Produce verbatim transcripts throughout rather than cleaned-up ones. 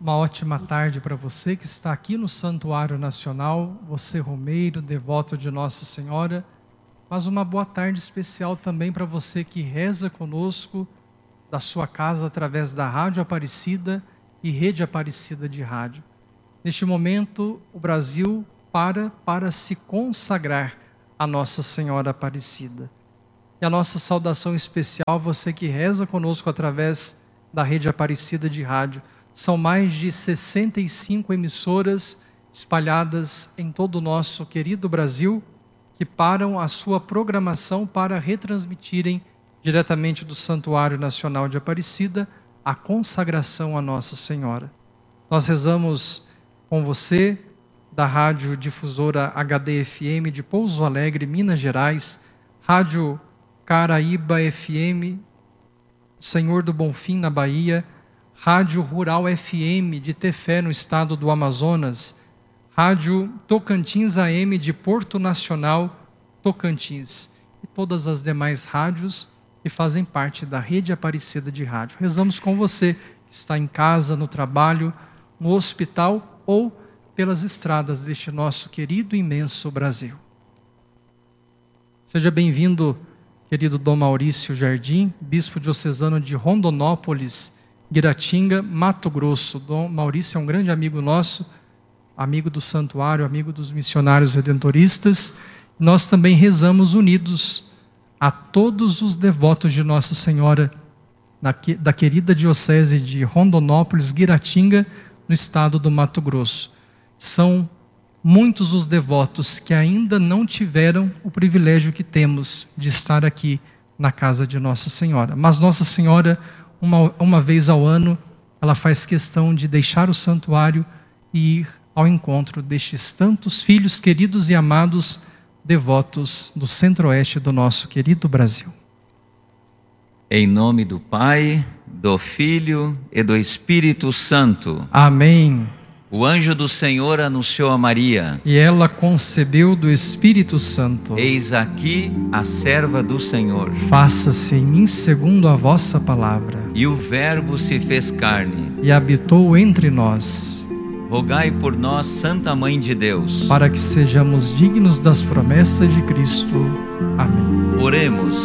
Uma ótima tarde para você que está aqui no Santuário Nacional, você romeiro, devoto de Nossa Senhora, mas uma boa tarde especial também para você que reza conosco da sua casa através da Rádio Aparecida e Rede Aparecida de Rádio. Neste momento, o Brasil para para se consagrar a Nossa Senhora Aparecida. E a nossa saudação especial, você que reza conosco através da Rede Aparecida de Rádio. São mais de sessenta e cinco emissoras espalhadas em todo o nosso querido Brasil que param a sua programação para retransmitirem diretamente do Santuário Nacional de Aparecida a consagração a Nossa Senhora. Nós rezamos com você da Rádio Difusora H D F M de Pouso Alegre, Minas Gerais, Rádio Caraíba F M, Senhor do Bonfim, na Bahia, Rádio Rural F M de Tefé, no estado do Amazonas, Rádio Tocantins A M de Porto Nacional, Tocantins, e todas as demais rádios que fazem parte da Rede Aparecida de Rádio. Rezamos com você que está em casa, no trabalho, no hospital ou pelas estradas deste nosso querido e imenso Brasil. Seja bem-vindo, querido Dom Maurício Jardim, bispo diocesano de Rondonópolis, Guiratinga, Mato Grosso. Dom Maurício é um grande amigo nosso, amigo do santuário, amigo dos missionários redentoristas. Nós também rezamos unidos a todos os devotos de Nossa Senhora da querida diocese de Rondonópolis, Guiratinga, no estado do Mato Grosso. São muitos os devotos que ainda não tiveram o privilégio que temos de estar aqui na casa de Nossa Senhora. Mas Nossa Senhora, Uma, uma vez ao ano, ela faz questão de deixar o santuário e ir ao encontro destes tantos filhos queridos e amados, devotos do centro-oeste do nosso querido Brasil. Em nome do Pai, do Filho e do Espírito Santo. Amém. O anjo do Senhor anunciou a Maria. E ela concebeu do Espírito Santo. Eis aqui a serva do Senhor. Faça-se em mim segundo a vossa palavra. E o Verbo se fez carne. E habitou entre nós. Rogai por nós, Santa Mãe de Deus, para que sejamos dignos das promessas de Cristo. Amém. Oremos.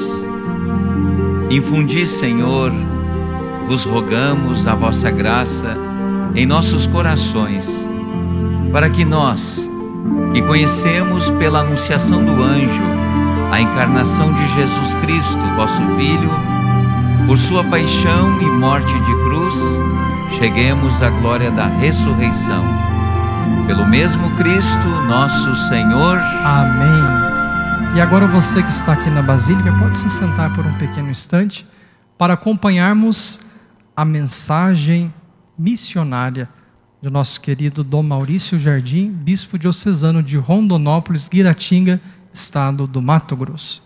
Infundi, Senhor, vos rogamos a vossa graça em nossos corações, para que nós, que conhecemos pela anunciação do anjo a encarnação de Jesus Cristo, vosso Filho, por sua paixão e morte de cruz, cheguemos à glória da ressurreição. Pelo mesmo Cristo, nosso Senhor. Amém. E agora você que está aqui na Basílica, pode se sentar por um pequeno instante para acompanharmos a mensagem missionária de nosso querido Dom Maurício Jardim, bispo diocesano de Rondonópolis, Guiratinga, estado do Mato Grosso.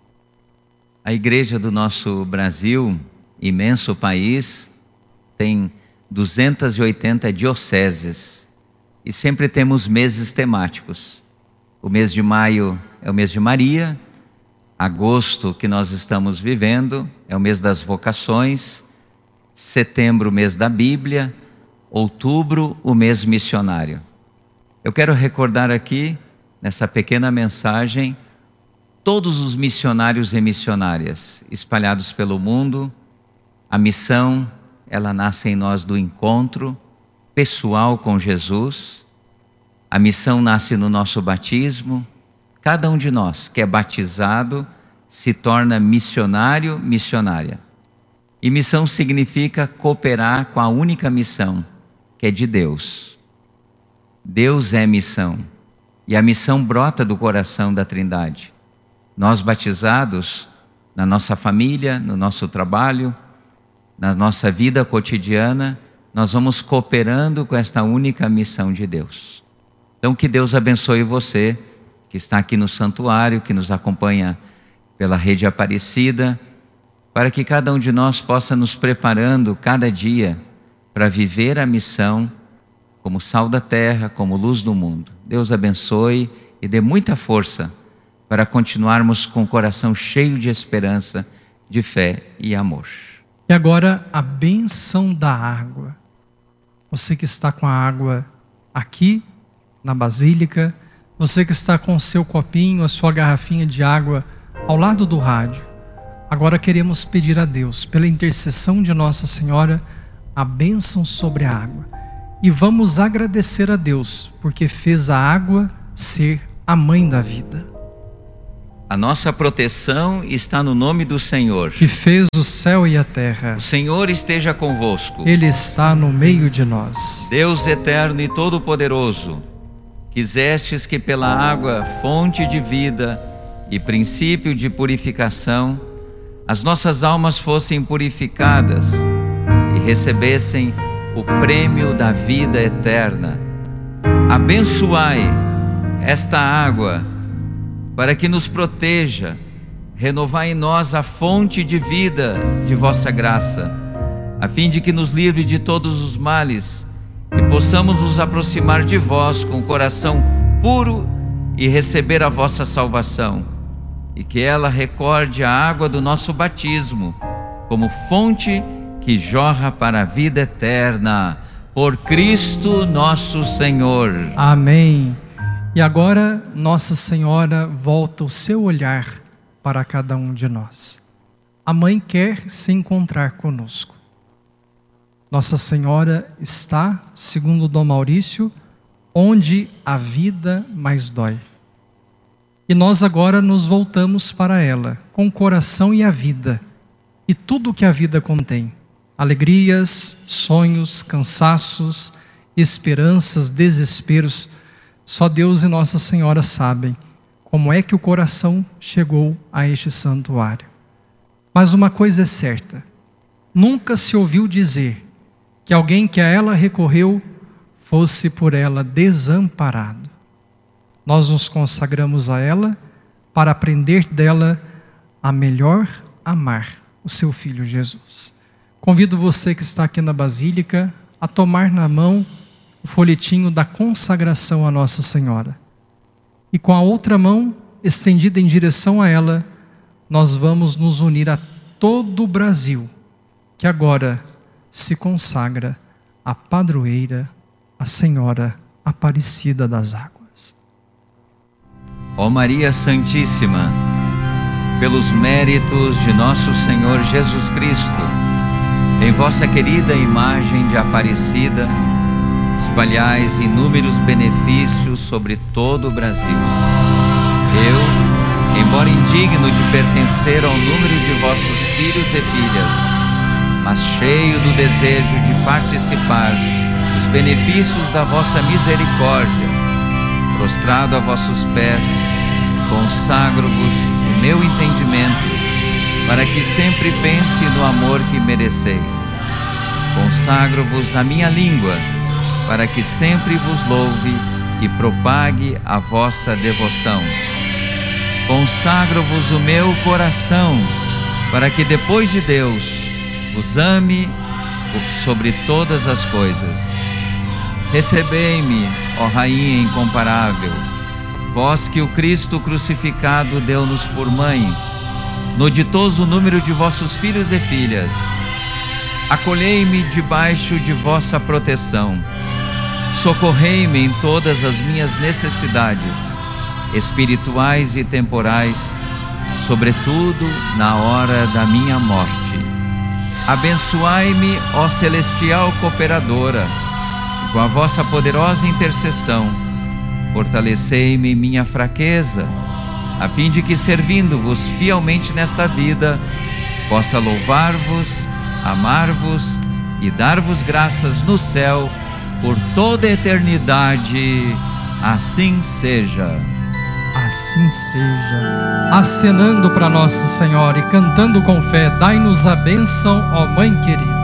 A igreja do nosso Brasil, imenso país, tem duzentas e oitenta dioceses e sempre temos meses temáticos. O mês de maio é o mês de Maria, agosto, que nós estamos vivendo, é o mês das vocações, setembro, o mês da Bíblia, outubro, o mês missionário. Eu quero recordar aqui, nessa pequena mensagem, todos os missionários e missionárias espalhados pelo mundo. A missão, ela nasce em nós do encontro pessoal com Jesus. A missão nasce no nosso batismo. Cada um de nós que é batizado se torna missionário, missionária. E missão significa cooperar com a única missão, que é de Deus. Deus é missão. E a missão brota do coração da Trindade. Nós batizados, na nossa família, no nosso trabalho, na nossa vida cotidiana, nós vamos cooperando com esta única missão de Deus. Então que Deus abençoe você, que está aqui no santuário, que nos acompanha pela Rede Aparecida, para que cada um de nós possa nos preparando cada dia para viver a missão como sal da terra, como luz do mundo. Deus abençoe e dê muita força para continuarmos com o coração cheio de esperança, de fé e amor. E agora a bênção da água. você que está com a água aqui na Basílica, você que está com o seu copinho, a sua garrafinha de água ao lado do rádio. Agora queremos pedir a Deus, pela intercessão de Nossa Senhora, a bênção sobre a água. E vamos agradecer a Deus, porque fez a água ser a mãe da vida. A nossa proteção está no nome do Senhor, Que fez o céu e a terra. O Senhor esteja convosco. Ele está no meio de nós. Deus eterno e todo-poderoso, quisestes que pela água, fonte de vida e princípio de purificação, as nossas almas fossem purificadas e recebessem o prêmio da vida eterna. Abençoai esta água para que nos proteja, renovai em nós a fonte de vida de vossa graça, a fim de que nos livre de todos os males e possamos nos aproximar de vós com o coração puro e receber a vossa salvação, e que ela recorde a água do nosso batismo como fonte que jorra para a vida eterna, por Cristo nosso Senhor. Amém. E agora Nossa Senhora volta o seu olhar para cada um de nós. A mãe quer se encontrar conosco. Nossa Senhora está, segundo Dom Maurício, onde a vida mais dói. E nós agora nos voltamos para ela, com o coração e a vida, e tudo o que a vida contém: alegrias, sonhos, cansaços, esperanças, desesperos. Só Deus e Nossa Senhora sabem como é que o coração chegou a este santuário. Mas uma coisa é certa: nunca se ouviu dizer que alguém que a ela recorreu fosse por ela desamparado. Nós nos consagramos a ela para aprender dela a melhor amar o seu Filho Jesus. Convido você que está aqui na Basílica a tomar na mão o folhetinho da consagração a Nossa Senhora. E com a outra mão estendida em direção a ela, nós vamos nos unir a todo o Brasil, que agora se consagra à padroeira, a Senhora Aparecida das Águas. Ó Maria Santíssima, pelos méritos de nosso Senhor Jesus Cristo, em vossa querida imagem de Aparecida, espalhais inúmeros benefícios sobre todo o Brasil. Eu, embora indigno de pertencer ao número de vossos filhos e filhas, mas cheio do desejo de participar dos benefícios da vossa misericórdia, prostrado a vossos pés, consagro-vos o meu entendimento, para que sempre pense no amor que mereceis. Consagro-vos a minha língua, para que sempre vos louve e propague a vossa devoção. Consagro-vos o meu coração, para que depois de Deus vos ame sobre todas as coisas. Recebei-me, ó Rainha incomparável, vós que o Cristo crucificado deu-nos por mãe, no ditoso número de vossos filhos e filhas. Acolhei-me debaixo de vossa proteção. Socorrei-me em todas as minhas necessidades, espirituais e temporais, sobretudo na hora da minha morte. Abençoai-me, ó celestial cooperadora, e com a vossa poderosa intercessão, fortalecei-me minha fraqueza, a fim de que, servindo-vos fielmente nesta vida, possa louvar-vos, amar-vos e dar-vos graças no céu por toda a eternidade. Assim seja. Assim seja. Acenando para Nossa Senhora e cantando com fé, dai-nos a bênção, ó Mãe querida.